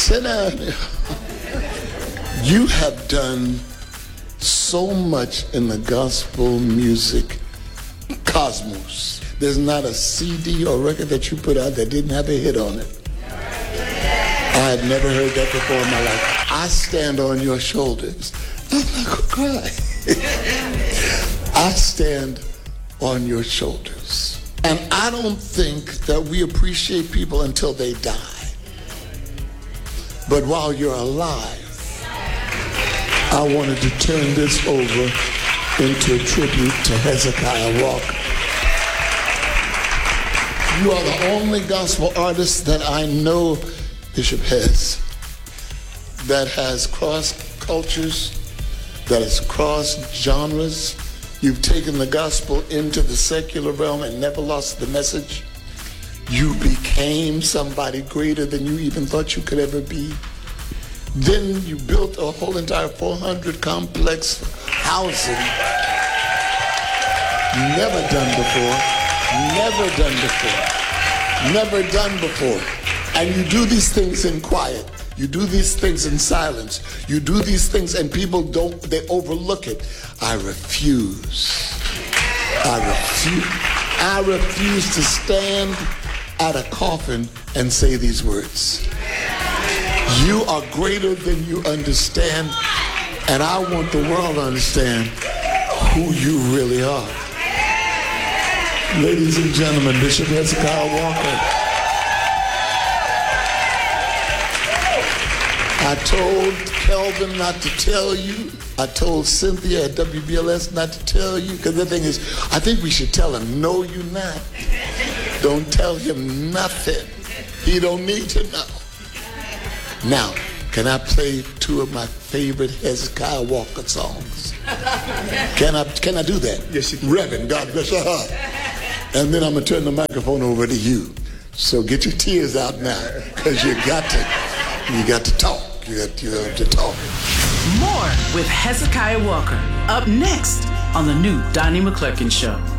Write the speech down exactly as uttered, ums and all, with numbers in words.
Sit down. You have done so much in the gospel music cosmos. There's not a C D or record that you put out that didn't have a hit on it. I had never heard that before in my life. I stand on your shoulders. I'm not gonna cry. I stand on your shoulders. And I don't think that we appreciate people until they die. But while you're alive, I wanted to turn this over into a tribute to Hezekiah Walker. You are the only gospel artist that I know, Bishop Hez, that has crossed cultures, that has crossed genres. You've taken the gospel into the secular realm and never lost the message. You became somebody greater than you even thought you could ever be. Then you built a whole entire four hundred complex housing. Never done before. Never done before. Never done before. And you do these things in quiet. You do these things in silence. You do these things and people don't, they overlook it. I refuse. I refuse. I refuse to stand at a coffin and say these words. You are greater than you understand, and I want the world to understand who you really are. Ladies and gentlemen, Bishop Hezekiah Walker. I told Kelvin not to tell you. I told Cynthia at W B L S not to tell you, because the thing is, I think we should tell him, no, you not. Don't tell him nothing. He don't need to know. Now, can I play two of my favorite Hezekiah Walker songs? Can I can I do that? Yes, you can. Reverend, God bless your heart. And then I'm going to turn the microphone over to you. So get your tears out now, because you got to, you got to talk. You got, you got to talk. More with Hezekiah Walker, up next on the new Donnie McClurkin Show.